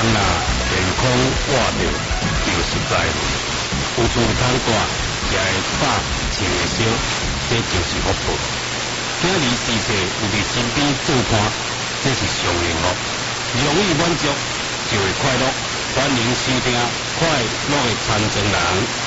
若健康活着，就是财富。有厝通住，食会饱，穿会烧，这就是福报。今日世世有伫身边做伴，这是上幸福。容易满足就会快乐。欢迎收听《快乐的长城人》。